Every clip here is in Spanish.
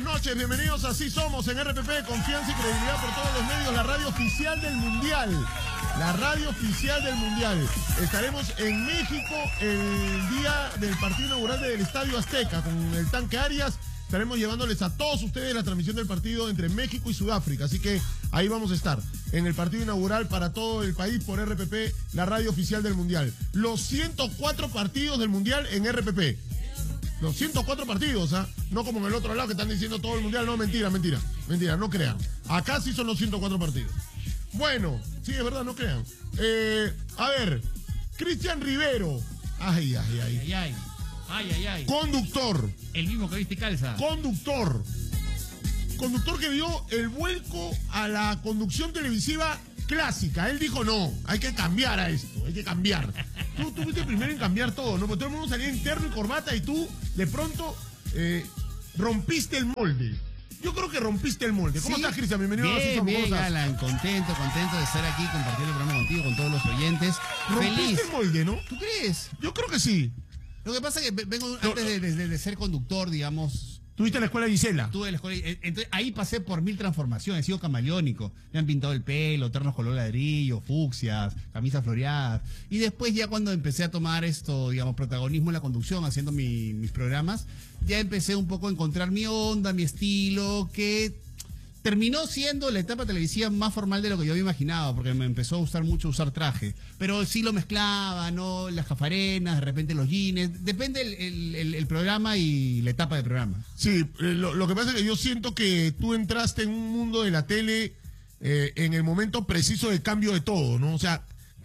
noches, bienvenidos a Así Somos en RPP, confianza y credibilidad por todos los medios, la radio oficial del Mundial. La radio oficial del Mundial. Estaremos en México el día del partido inaugural del Estadio Azteca con el tanque Arias. Estaremos llevándoles a todos ustedes la transmisión del partido entre México y Sudáfrica. Así que ahí vamos a estar, en el partido inaugural para todo el país por RPP, la radio oficial del Mundial. Los 104 partidos del Mundial en RPP. Los 104 partidos, ¿ah? No como en el otro lado que están diciendo todo el Mundial. No, mentira, no crean. Acá sí son los 104 partidos. Bueno, sí, es verdad, no crean. A ver, Cristian Rivero. Ay. Conductor. El mismo que viste calza. Conductor que dio el vuelco a la conducción televisiva clásica. Él dijo, no, hay que cambiar a esto, hay que cambiar. Tú fuiste el primero en cambiar todo, ¿no? Porque todo el mundo salía en terno y corbata y tú, de pronto, rompiste el molde. Yo creo que rompiste el molde. ¿Cómo estás, Cristian? Bienvenido a Así Somos. Bien, Alan, contento de estar aquí, compartiendo el programa contigo, con todos los oyentes. Rompiste Feliz. el molde, ¿no? ¿Tú crees? Yo creo que sí. Lo que pasa es que vengo antes de ser conductor, digamos. Tuviste la escuela de Gisela. Tuve la escuela. Entonces, ahí pasé por 1000 transformaciones. He sido camaleónico. Me han pintado el pelo, ternos color ladrillo, fucsias, camisas floreadas. Y después, ya cuando empecé a tomar esto, digamos, protagonismo en la conducción, haciendo mis programas, ya empecé un poco a encontrar mi onda, mi estilo, que terminó siendo la etapa televisiva más formal de lo que yo había imaginado, porque me empezó a gustar mucho usar traje. Pero sí lo mezclaba, ¿no? Las jafarenas, de repente los jeans. Depende el programa y la etapa del programa. Sí, lo que pasa es que yo siento que tú entraste en un mundo de la tele en el momento preciso de cambio de todo, ¿no? O sea,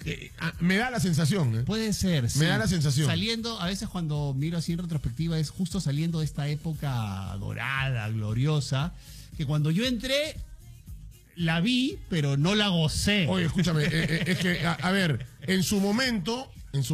me da la sensación. Puede ser, sí. Me da la sensación. Saliendo, a veces cuando miro así en retrospectiva, es justo saliendo de esta época dorada, gloriosa, que cuando yo entré, la vi, pero no la gocé. Oye, escúchame, es que, a ver, en su momento,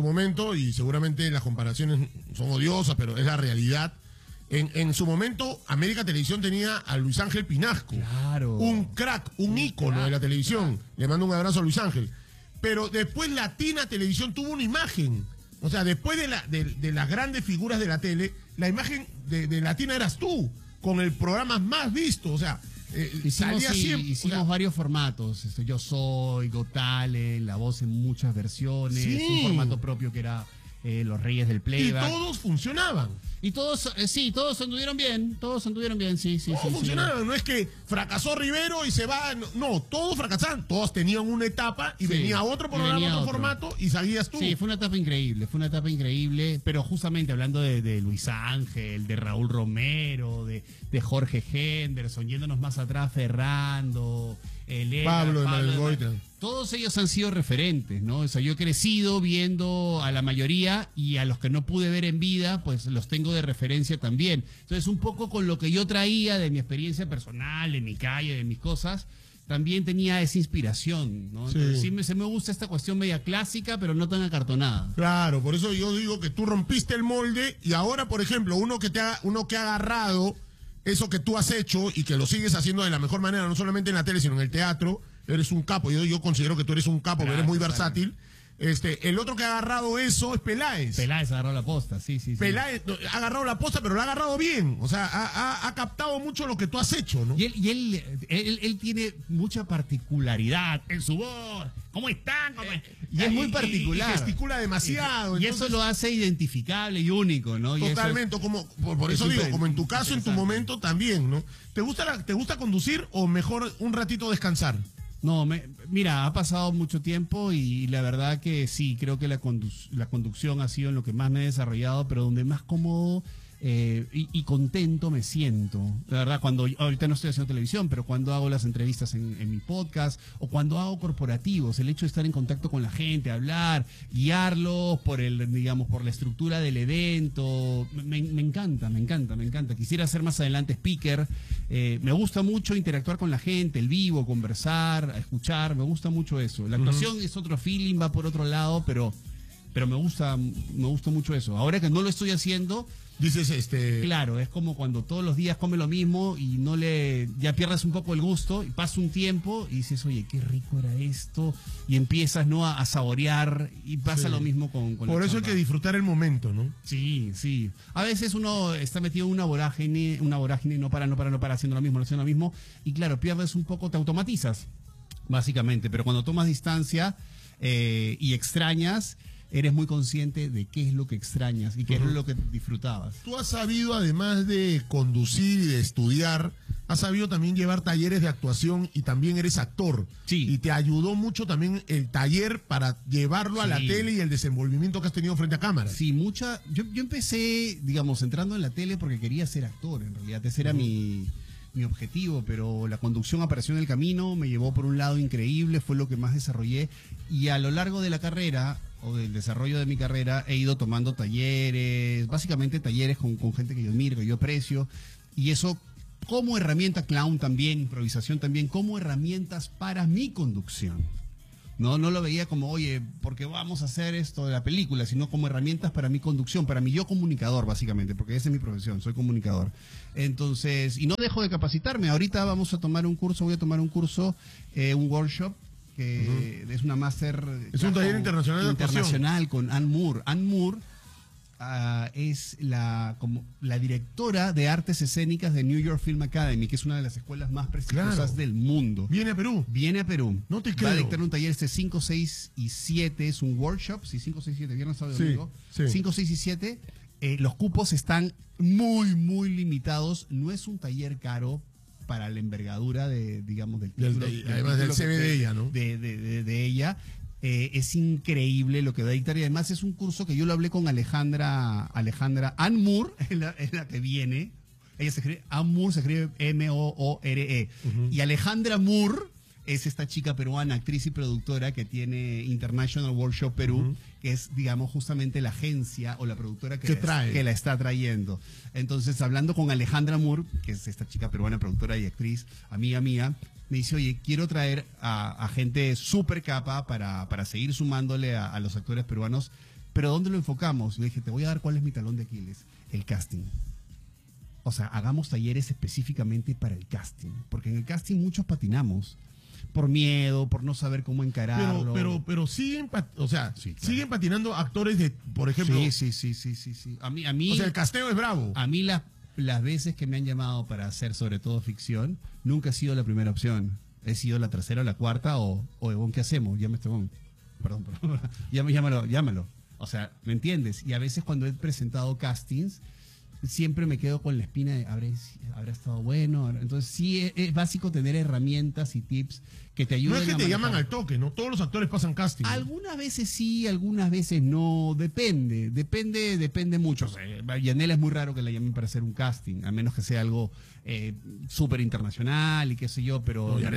y seguramente las comparaciones son odiosas, pero es la realidad, en su momento, América Televisión tenía a Luis Ángel Pinasco. Claro. Un crack, un ícono de la televisión. Le mando un abrazo a Luis Ángel. Pero después Latina Televisión tuvo una imagen. O sea, después de las grandes figuras de la tele, la imagen de Latina eras tú, con el programa más visto, o sea, salía siempre. Hicimos varios formatos, Yo Soy, Got Talent, La Voz en muchas versiones, Sí. un formato propio que era Los Reyes del Y Playback. todos funcionaban. Y todos anduvieron bien, sí. Todos funcionaban, no es que fracasó Rivero y se va, no, todos fracasaban, todos tenían una etapa y Sí, venía otro programa, venía otro otro formato y seguías tú. Sí, fue una etapa increíble, pero justamente hablando de Luis Ángel, de Raúl Romero, de Jorge Henderson, yéndonos más atrás, Ferrando, Pablo de Marengoitia. Todos ellos han sido referentes, ¿no? O sea, yo he crecido viendo a la mayoría y a los que no pude ver en vida, pues los tengo de referencia también. Entonces, un poco con lo que yo traía de mi experiencia personal, de mi calle, de mis cosas, también tenía esa inspiración, ¿no? Entonces, sí me gusta esta cuestión media clásica, pero no tan acartonada. Claro, por eso yo digo que tú rompiste el molde y ahora, por ejemplo, uno que ha agarrado eso que tú has hecho y que lo sigues haciendo de la mejor manera, no solamente en la tele, sino en el teatro, eres un capo. Yo considero que tú eres un capo, que eres muy versátil. El otro que ha agarrado eso es Peláez. Peláez agarró la posta, sí. Peláez ha agarrado la posta, pero lo ha agarrado bien. O sea, ha captado mucho lo que tú has hecho, ¿no? Y él tiene mucha particularidad en su voz. ¿Cómo están? Y es muy particular. Y gesticula demasiado. Y eso lo hace identificable y único, ¿no? Totalmente, por eso digo, como en tu caso, en tu momento también, ¿no? ¿Te gusta conducir o mejor un ratito descansar? No, mira, ha pasado mucho tiempo y la verdad que sí, creo que la conducción ha sido en lo que más me he desarrollado, pero donde más cómodo y contento me siento. La verdad, ahorita no estoy haciendo televisión, pero cuando hago las entrevistas en mi podcast o cuando hago corporativos, el hecho de estar en contacto con la gente, hablar, guiarlos por la estructura del evento, me encanta. Quisiera ser más adelante speaker. Me gusta mucho interactuar con la gente, el vivo, conversar, escuchar, me gusta mucho eso. La actuación es otro feeling, va por otro lado, pero me gusta mucho eso. Ahora que no lo estoy haciendo, Dices, Claro, es como cuando todos los días come lo mismo y ya pierdes un poco el gusto y pasa un tiempo y dices, oye, qué rico era esto, y empiezas, ¿no?, a saborear, y pasa Sí. lo mismo con Por la eso hay chamba. que disfrutar el momento, ¿no? Sí, sí. A veces uno está metido en una vorágine, no para, haciendo lo mismo, y claro, pierdes un poco, te automatizas, básicamente, pero cuando tomas distancia y extrañas, eres muy consciente de qué es lo que extrañas y qué es lo que disfrutabas. Tú has sabido, además de conducir y de estudiar, has sabido también llevar talleres de actuación y también eres actor. Sí. Y te ayudó mucho también el taller para llevarlo a la Sí. tele y el desenvolvimiento que has tenido frente a cámara. Sí, yo empecé, digamos, entrando en la tele porque quería ser actor, en realidad. Ese era mi objetivo, pero la conducción apareció en el camino, me llevó por un lado increíble, fue lo que más desarrollé, y a lo largo de la carrera, o del desarrollo de mi carrera, he ido tomando talleres, básicamente talleres con gente que yo admiro, que yo aprecio, y eso como herramienta, clown también, improvisación también, como herramientas para mi conducción. No lo veía como, oye, porque vamos a hacer esto de la película, sino como herramientas para mi conducción, para mi yo comunicador, básicamente, porque esa es mi profesión, soy comunicador. Entonces, y no dejo de capacitarme. Ahorita voy a tomar un curso, un workshop, que es una máster. Es un taller internacional de actuación. Internacional con Ann Moore. Ann Moore es como la directora de artes escénicas de New York Film Academy, que es una de las escuelas más prestigiosas Claro. del mundo. Viene a Perú. Viene a Perú. No te Va a creo. dictar un taller 5, 6 y 7. Es un workshop. Sí, 5, 6 y 7. Viernes, sábado y Sí, domingo. sí. 5, 6 y 7. Los cupos están muy, muy limitados. No es un taller caro para la envergadura del título. Además del título CV de ella, ¿no? De ella. Es increíble lo que va a dictar, y además es un curso que yo lo hablé con Alejandra Ann Moore, es la que viene. Ella se escribe, Ann Moore se escribe Moore. Y Alejandra Moore es esta chica peruana, actriz y productora que tiene International Workshop Perú, que es, digamos, justamente la agencia o la productora que la está trayendo. Entonces, hablando con Alejandra Moore, que es esta chica peruana, productora y actriz, amiga mía, me dice, oye, quiero traer a gente súper capa para seguir sumándole a los actores peruanos, pero ¿dónde lo enfocamos? Le dije, te voy a dar cuál es mi talón de Aquiles, el casting. O sea, hagamos talleres específicamente para el casting, porque en el casting muchos patinamos, por miedo, por no saber cómo encararlo. Pero siguen, Sí, claro. siguen patinando actores de, por ejemplo. Sí. A mí, O sea, el casteo es bravo. a mí las veces que me han llamado para hacer sobre todo ficción, nunca he sido la primera opción. He sido la tercera o la cuarta, o ¿qué hacemos? Llame este bon. Perdón. Llámalo. O sea, ¿me entiendes? Y a veces cuando he presentado castings, siempre me quedo con la espina de habrá estado bueno. Entonces sí es básico tener herramientas y tips que te ayuden. No es que a te manejar. llaman al toque, ¿no? Todos los actores pasan casting. Algunas veces sí, algunas veces no. Depende mucho. O sea, Yanela es muy raro que la llamen para hacer un casting, a menos que sea algo súper internacional y qué sé yo, pero No,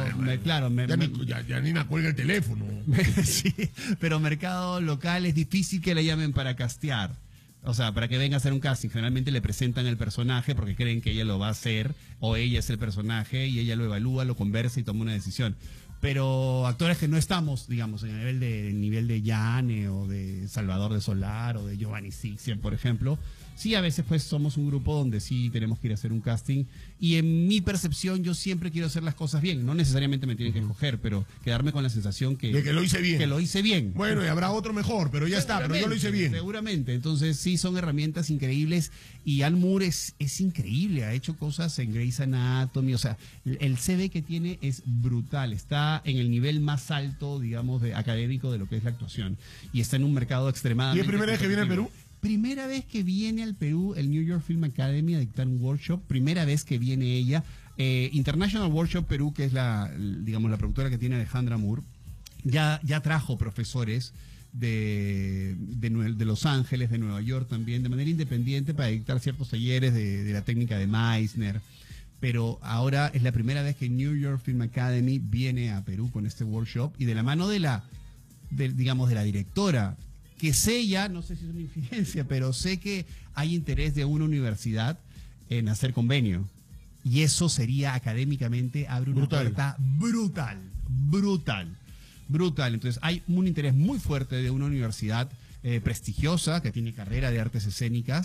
ya Nina cuelga el teléfono. sí, pero mercado local es difícil que la llamen para castear. O sea, para que venga a hacer un casting, generalmente le presentan el personaje porque creen que ella lo va a hacer, o ella es el personaje y ella lo evalúa, lo conversa y toma una decisión. Pero actores que no estamos, digamos, en el nivel de Yane o de Salvador de Solar o de Giovanni Sixian, por ejemplo, sí, a veces pues somos un grupo donde sí tenemos que ir a hacer un casting, y en mi percepción yo siempre quiero hacer las cosas bien. No necesariamente me tienen que escoger, pero quedarme con la sensación De que lo hice bien. Que lo hice bien. Bueno, y habrá otro mejor, pero ya está, pero yo lo hice bien. Seguramente. Entonces sí, son herramientas increíbles, y Ann Moore es increíble, ha hecho cosas en Grey's Anatomy, o sea, el CV que tiene es brutal, está en el nivel más alto, digamos, académico de lo que es la actuación, y está en un mercado extremadamente... ¿Y es primera vez que viene al Perú? Primera vez que viene al Perú el New York Film Academy a dictar un workshop, primera vez que viene ella. International Workshop Perú, que es la productora que tiene Alejandra Moore, ya trajo profesores de Los Ángeles, de Nueva York también, de manera independiente para dictar ciertos talleres de la técnica de Meissner. Pero ahora es la primera vez que New York Film Academy viene a Perú con este workshop, y de la mano de la directora, que sé ya, no sé si es una infidencia, pero sé que hay interés de una universidad en hacer convenio. Y eso sería académicamente, abre una puerta brutal. Entonces hay un interés muy fuerte de una universidad prestigiosa que tiene carrera de artes escénicas,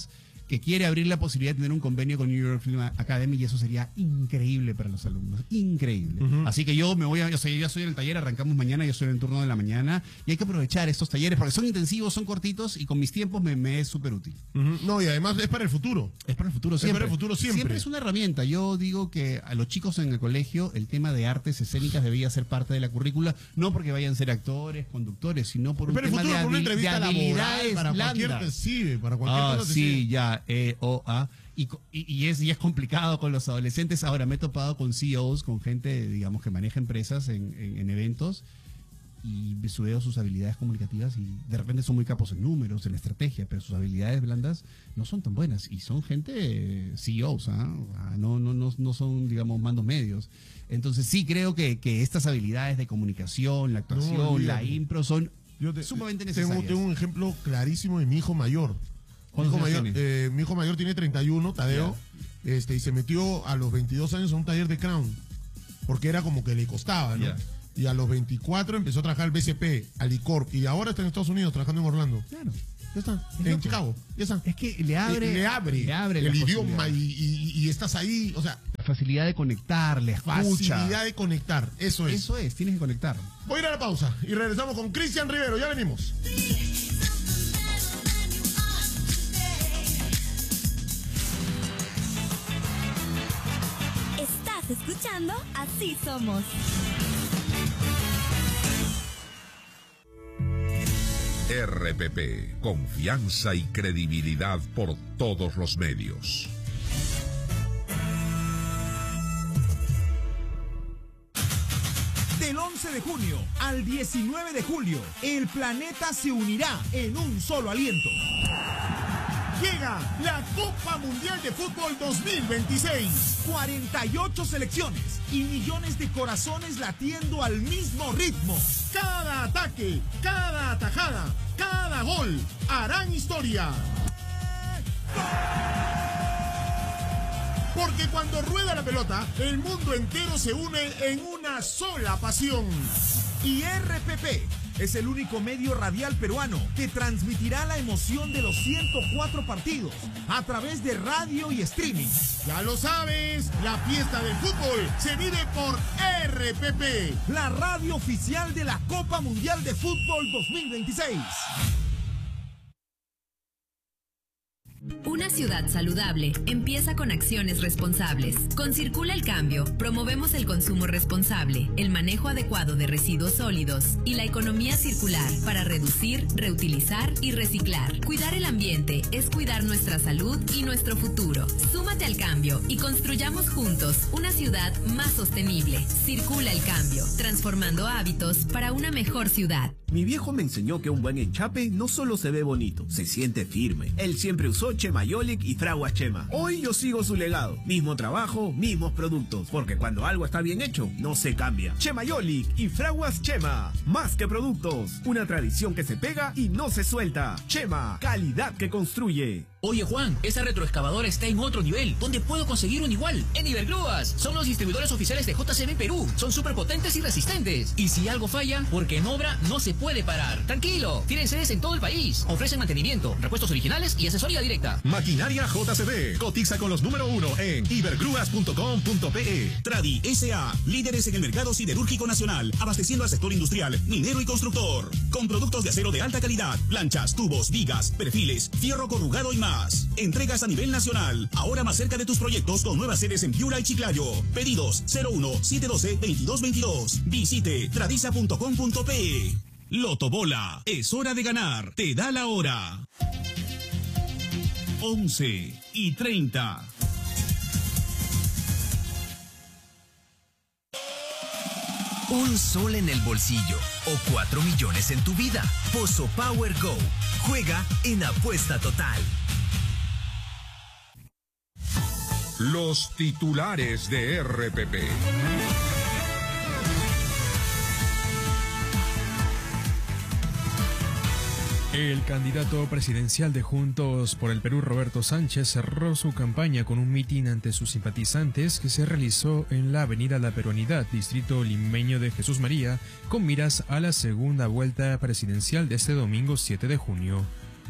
que quiere abrir la posibilidad de tener un convenio con New York Film Academy, y eso sería increíble para los alumnos, increíble. Así que yo me voy yo ya soy en el taller, arrancamos mañana, yo soy en el turno de la mañana, y hay que aprovechar estos talleres porque son intensivos, son cortitos, y con mis tiempos me es súper útil. No, y además es para el futuro. Es para el futuro siempre. Es para el futuro siempre. Siempre es una herramienta. Yo digo que a los chicos en el colegio el tema de artes escénicas debería ser parte de la currícula, no porque vayan a ser actores, conductores, sino por un pero tema el futuro, por una entrevista de habilidades para cualquier blandas. sirve, para cualquier cosa te sí, sirve. ya, y es complicado con los adolescentes. Ahora me he topado con CEOs, con gente, digamos, que maneja empresas en eventos, y veo sus habilidades comunicativas y de repente son muy capos en números, en estrategia, pero sus habilidades blandas no son tan buenas, y son gente CEOs, no son, digamos, mandos medios. Entonces sí creo que estas habilidades de comunicación, la actuación, la impro son sumamente necesarias. Tengo un ejemplo clarísimo de mi hijo mayor. Mi hijo mayor tiene 31, Tadeo, y se metió a los 22 años a un taller de Crown, porque era como que le costaba, ¿no? Y a los 24 empezó a trabajar al BCP, al ICORP, y ahora está en Estados Unidos trabajando en Orlando. Claro. Ya está, en Chicago, ya está. Es que le abre el idioma y estás ahí, o sea. La facilidad de conectar, la escucha. Facilidad de conectar, eso es. Eso es, tienes que conectar. Voy a ir a la pausa y regresamos con Cristian Rivero, ya venimos. Estás escuchando Así Somos. RPP, confianza y credibilidad por todos los medios. Del 11 de junio al 19 de julio, el planeta se unirá en un solo aliento. Llega la Copa Mundial de Fútbol 2026. 48 selecciones y millones de corazones latiendo al mismo ritmo. Cada ataque, cada atajada, cada gol harán historia. Porque cuando rueda la pelota, el mundo entero se une en una sola pasión. Y RPP es el único medio radial peruano que transmitirá la emoción de los 104 partidos a través de radio y streaming. Ya lo sabes, la fiesta del fútbol se vive por RPP, la radio oficial de la Copa Mundial de Fútbol 2026. Una ciudad saludable empieza con acciones responsables. Con Circula el Cambio, promovemos el consumo responsable, el manejo adecuado de residuos sólidos y la economía circular para reducir, reutilizar y reciclar. Cuidar el ambiente es cuidar nuestra salud y nuestro futuro. Súmate al cambio y construyamos juntos una ciudad más sostenible. Circula el Cambio, transformando hábitos para una mejor ciudad. Mi viejo me enseñó que un buen enchape no solo se ve bonito, se siente firme. Él siempre usó Chemayolic y Fraguas Chema. Hoy yo sigo su legado. Mismo trabajo, mismos productos. Porque cuando algo está bien hecho, no se cambia. Chemayolic y Fraguas Chema. Más que productos. Una tradición que se pega y no se suelta. Chema, calidad que construye. Oye Juan, esa retroexcavadora está en otro nivel. ¿Dónde puedo conseguir un igual? En Ibergrúas. Son los distribuidores oficiales de JCB Perú. Son súper potentes y resistentes. Y si algo falla, porque en obra no se puede parar. Tranquilo, tienen sedes en todo el país. Ofrecen mantenimiento, repuestos originales y asesoría directa. Maquinaria JCB. Cotiza con los número 1 en ibergrúas.com.pe. Tradi S.A. Líderes en el mercado siderúrgico nacional. Abasteciendo al sector industrial, minero y constructor. Con productos de acero de alta calidad. Planchas, tubos, vigas, perfiles, fierro corrugado y más. Entregas a nivel nacional. Ahora más cerca de tus proyectos con nuevas sedes en Piura y Chiclayo. Pedidos 01-712-2222. Visite tradisa.com.pe. Loto Bola. Es hora de ganar. Te da la hora. 11:30. Un sol en el bolsillo o 4 millones en tu vida. Pozo Power Go. Juega en Apuesta Total. Los titulares de RPP. El candidato presidencial de Juntos por el Perú, Roberto Sánchez, cerró su campaña con un mitin ante sus simpatizantes que se realizó en la avenida La Peruanidad, distrito limeño de Jesús María, con miras a la segunda vuelta presidencial de este domingo 7 de junio.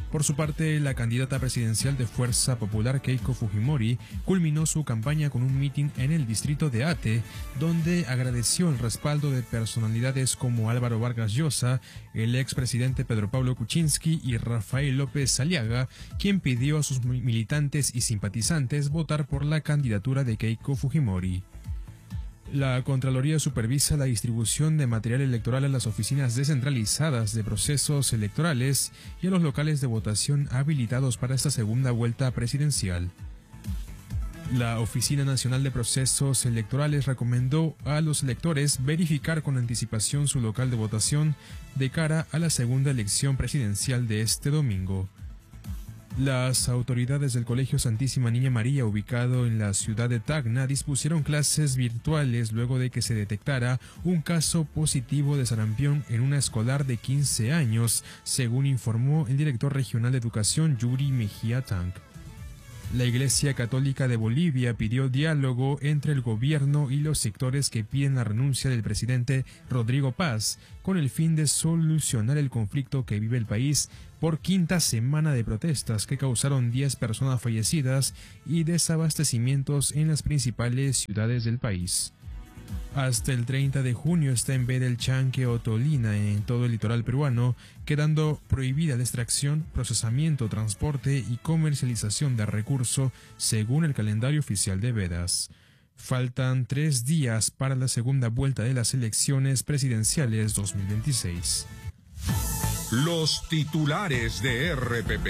Por su parte, la candidata presidencial de Fuerza Popular Keiko Fujimori culminó su campaña con un mitin en el distrito de Ate, donde agradeció el respaldo de personalidades como Álvaro Vargas Llosa, el expresidente Pedro Pablo Kuczynski y Rafael López Aliaga, quien pidió a sus militantes y simpatizantes votar por la candidatura de Keiko Fujimori. La Contraloría supervisa la distribución de material electoral a las oficinas descentralizadas de procesos electorales y a los locales de votación habilitados para esta segunda vuelta presidencial. La Oficina Nacional de Procesos Electorales recomendó a los electores verificar con anticipación su local de votación de cara a la segunda elección presidencial de este domingo. Las autoridades del Colegio Santísima Niña María, ubicado en la ciudad de Tacna, dispusieron clases virtuales luego de que se detectara un caso positivo de sarampión en una escolar de 15 años, según informó el director regional de educación Yuri Mejía Tank. La Iglesia Católica de Bolivia pidió diálogo entre el gobierno y los sectores que piden la renuncia del presidente Rodrigo Paz, con el fin de solucionar el conflicto que vive el país por quinta semana de protestas que causaron 10 personas fallecidas y desabastecimientos en las principales ciudades del país. Hasta el 30 de junio está en veda el chanque o tolina en todo el litoral peruano, quedando prohibida la extracción, procesamiento, transporte y comercialización de recurso según el calendario oficial de vedas. Faltan 3 días para la segunda vuelta de las elecciones presidenciales 2026. Los titulares de RPP.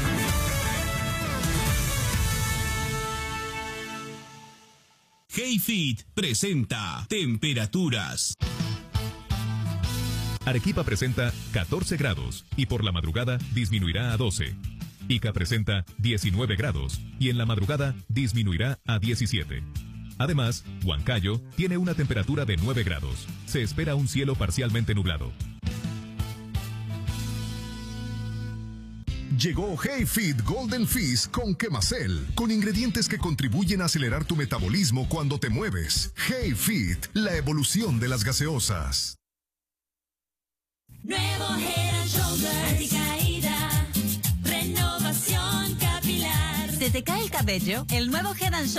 HeyFit presenta temperaturas. Arequipa presenta 14 grados y por la madrugada disminuirá a 12. Ica presenta 19 grados y en la madrugada disminuirá a 17. Además, Huancayo tiene una temperatura de 9 grados. Se espera un cielo parcialmente nublado. Llegó HeyFit Golden Fizz con Quemacel, con ingredientes que contribuyen a acelerar tu metabolismo cuando te mueves. HeyFit, la evolución de las gaseosas. Nuevo Head and Shoulders, anticaída, renovación capilar. ¿Se te cae el cabello? El nuevo Head and Shoulders